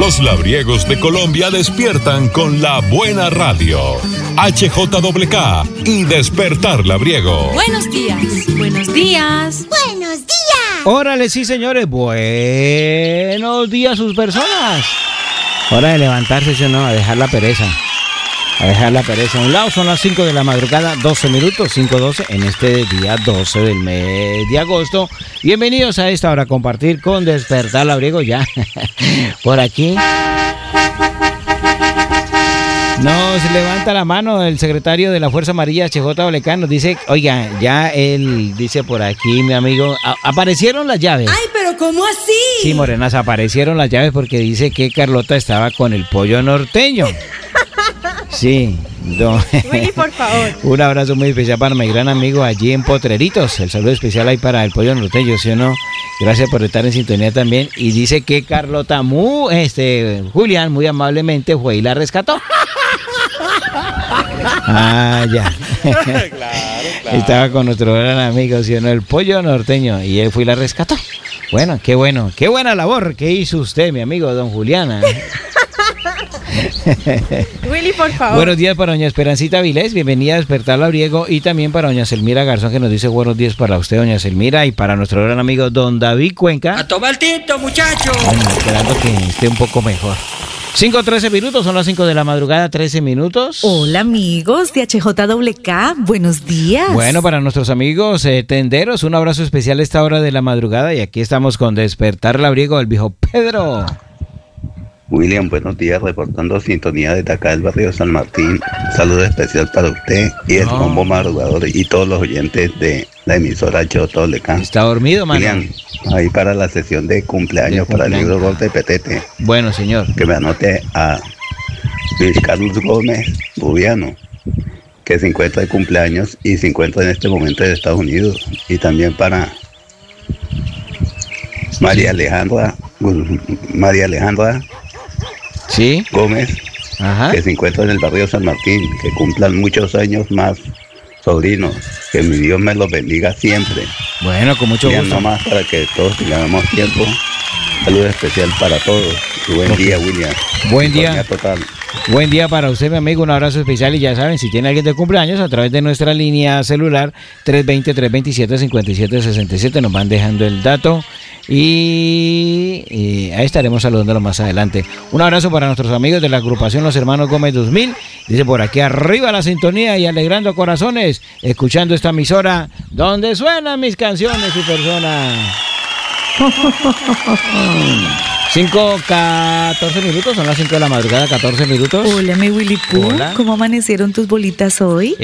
Los labriegos de Colombia despiertan con la buena radio. HJKK y Despertar Labriego. Buenos días. Buenos días. Buenos días. Órale, sí, señores. Buenos días, sus personas. Hora de levantarse, ¿sí o no? A dejar la pereza. A dejar la pereza a un lado. Son las 5 de la madrugada, 12 minutos, 5:12 en este día 12 del mes de agosto. Bienvenidos a esta hora a compartir con Despertar Labriego ya. Por aquí. Nos levanta la mano el secretario de la Fuerza Amarilla, HJKK, nos dice, oiga, ya él dice por aquí, mi amigo, aparecieron las llaves. Ay, pero ¿cómo así? Sí, morenas, aparecieron las llaves porque dice que Carlota estaba con el pollo norteño. Sí, Willy, por favor. Un abrazo muy especial para mi gran amigo allí en Potreritos. El saludo especial ahí para el pollo norteño, ¿sí o no? Gracias por estar en sintonía también. Y dice que Carlota, Julián, muy amablemente fue y la rescató. Ah, ya. Claro. Estaba con nuestro gran amigo, ¿sí o no? El pollo norteño. Y él fue y la rescató. Bueno. Qué buena labor que hizo usted, mi amigo don Julián. Willy, por favor. Buenos días para doña Esperancita Vilés, bienvenida a Despertar Labriego, y también para doña Selmira Garzón, que nos dice buenos días para usted, doña Selmira, y para nuestro gran amigo don David Cuenca. ¡A tomar tinto, muchachos! Bueno, esperando que esté un poco mejor. 5:13 minutos, son las 5 de la madrugada, 13 minutos. Hola, amigos de HJKK, buenos días. Bueno, para nuestros amigos tenderos, un abrazo especial a esta hora de la madrugada, y aquí estamos con Despertar Labriego, el viejo Pedro. William, buenos días, reportando sintonía desde acá del barrio San Martín. Saludo especial para usted y el combo madrugador y todos los oyentes de la emisora HJKK. ¿Está dormido, mano? William, ahí para la sesión de cumpleaños para el libro Gol de Petete. Bueno, señor. Que me anote a Luis Carlos Gómez Bubiano, que se encuentra de cumpleaños y se encuentra en este momento en Estados Unidos. Y también para María Alejandra ¿sí? Gómez, ajá, que se encuentra en el barrio San Martín, que cumplan muchos años más, sobrinos, que mi Dios me los bendiga siempre. Bueno, con mucho gusto. No más para que todos tengamos tiempo. Saludo especial para todos. Y buen día, William. Buen día. Total. Buen día para usted, mi amigo. Un abrazo especial. Y ya saben, si tiene alguien de cumpleaños, a través de nuestra línea celular 320-327-5767 nos van dejando el dato. Y ahí estaremos saludándolo más adelante. Un abrazo para nuestros amigos de la agrupación Los Hermanos Gómez 2000. Dice por aquí arriba la sintonía y alegrando corazones, escuchando esta emisora donde suenan mis canciones y personas. 5:14 minutos, son las 5 de la madrugada, 14 minutos. Hola, mi Willy Pooh. Hola. ¿Cómo amanecieron tus bolitas hoy?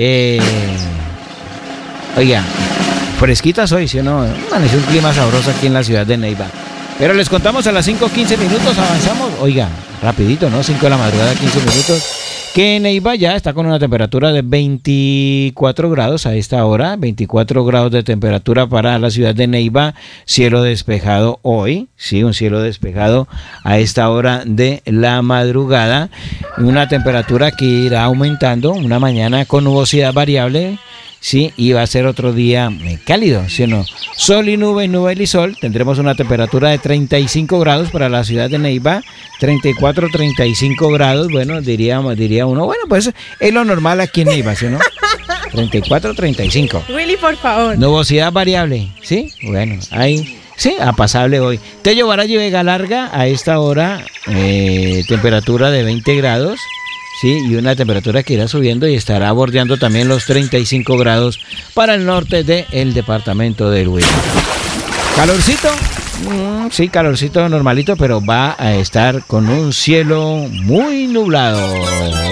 Oiga, fresquitas hoy, ¿sí o no? Amaneció un clima sabroso aquí en la ciudad de Neiva. Pero les contamos a las 5:15 minutos, avanzamos. Oiga, rapidito, ¿no? 5 de la madrugada, 15 minutos. Que Neiva ya está con una temperatura de 24 grados a esta hora. 24 grados de temperatura para la ciudad de Neiva. Cielo despejado hoy. Sí, un cielo despejado a esta hora de la madrugada. Una temperatura que irá aumentando. Una mañana con nubosidad variable. Sí, y va a ser otro día cálido, ¿sí o no? Sol y nube y sol. Tendremos una temperatura de 35 grados para la ciudad de Neiva. 34, 35 grados. Bueno, diría uno, bueno, pues es lo normal aquí en Neiva, ¿sí o no? 34, 35. Willy, por favor. Nubosidad variable, ¿sí? Bueno, ahí... Sí, apasable hoy. Tello Valle Vega Larga a esta hora, temperatura de 20 grados. Sí, y una temperatura que irá subiendo y estará bordeando también los 35 grados para el norte del departamento del Huila. ¿Calorcito? Sí, calorcito normalito, pero va a estar con un cielo muy nublado.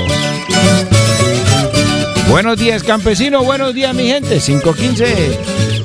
Buenos días, campesino. Buenos días, mi gente. 5:15.